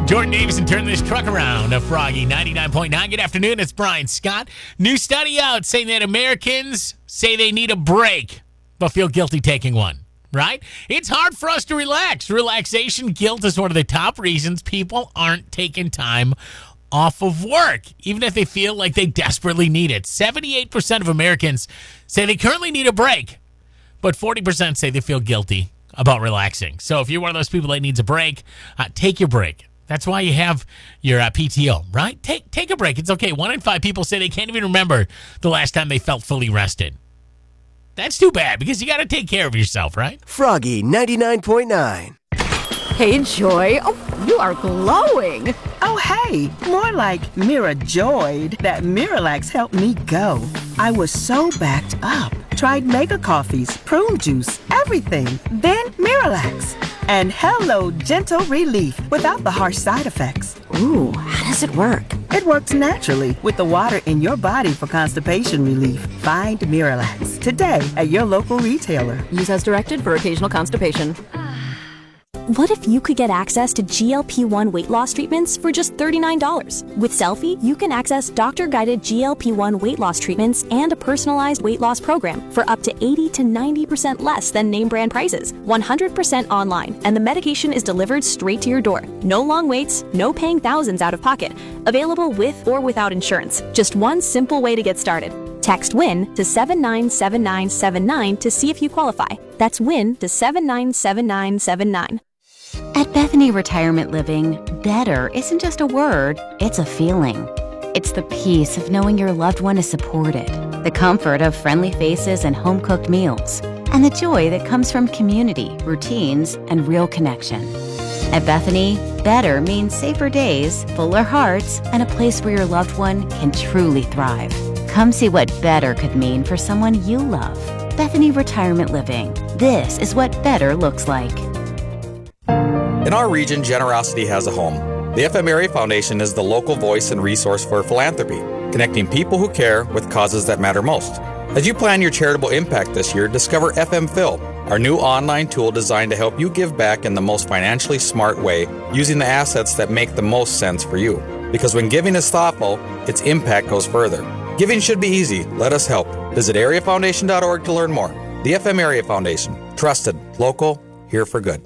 Jordan Davison, turn this truck around. A Froggy 99.9. Good afternoon. It's Brian Scott. New study out saying that Americans say they need a break, but feel guilty taking one. Right? It's hard for us to relax. Relaxation guilt is one of the top reasons people aren't taking time off of work, even if they feel like they desperately need it. 78% of Americans say they currently need a break, but 40% say they feel guilty about relaxing. So if you're one of those people that needs a break, take your break. That's why you have your PTO, right? Take a break. It's okay. 1 in 5 people say they can't even remember the last time they felt fully rested. That's too bad because you got to take care of yourself, right? Froggy 99.9. Hey, Joy. Oh, you are glowing. Oh, hey. More like Mira joyed that Miralax helped me go. I was so backed up. Tried mega coffees, prune juice, everything. Then Miralax. And hello, gentle relief without the harsh side effects. Ooh, how does it work? It works naturally with the water in your body for constipation relief. Find Miralax today at your local retailer. Use as directed for occasional constipation. What if you could get access to GLP-1 weight loss treatments for just $39? With Selfie, you can access doctor-guided GLP-1 weight loss treatments and a personalized weight loss program for up to 80 to 90% less than name brand prices, 100% online, and the medication is delivered straight to your door. No long waits, no paying thousands out of pocket. Available with or without insurance. Just one simple way to get started. Text WIN to 797979 to see if you qualify. That's WIN to 797979. At Bethany Retirement Living, better isn't just a word, it's a feeling. It's the peace of knowing your loved one is supported, the comfort of friendly faces and home-cooked meals, and the joy that comes from community, routines, and real connection. At Bethany, better means safer days, fuller hearts, and a place where your loved one can truly thrive. Come see what better could mean for someone you love. Bethany Retirement Living. This is what better looks like. In our region, generosity has a home. The FM Area Foundation is the local voice and resource for philanthropy, connecting people who care with causes that matter most. As you plan your charitable impact this year, discover FM Phil, our new online tool designed to help you give back in the most financially smart way, using the assets that make the most sense for you. Because when giving is thoughtful, its impact goes further. Giving should be easy. Let us help. Visit areafoundation.org to learn more. The FM Area Foundation. Trusted, local, here for good.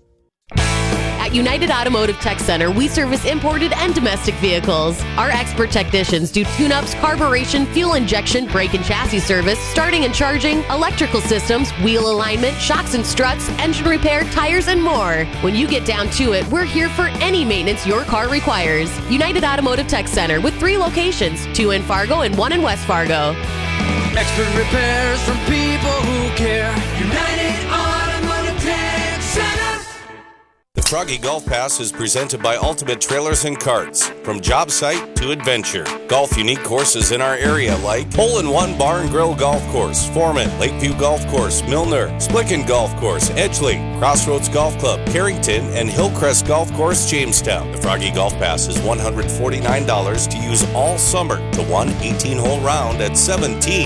At United Automotive Tech Center, we service imported and domestic vehicles. Our expert technicians do tune-ups, carburation, fuel injection, brake and chassis service, starting and charging, electrical systems, wheel alignment, shocks and struts, engine repair, tires, and more. When you get down to it, we're here for any maintenance your car requires. United Automotive Tech Center with 3 locations, 2 in Fargo and 1 in West Fargo. Expert repairs from people who care. United Automotive Tech Center. The Froggy Golf Pass is presented by Ultimate Trailers and Carts. From job site to adventure. Golf unique courses in our area like Hole-in-One Bar and Grill Golf Course, Foreman, Lakeview Golf Course, Milner, Splicken Golf Course, Edgeley, Crossroads Golf Club, Carrington, and Hillcrest Golf Course, Jamestown. The Froggy Golf Pass is $149 to use all summer to one 18-hole round at 17.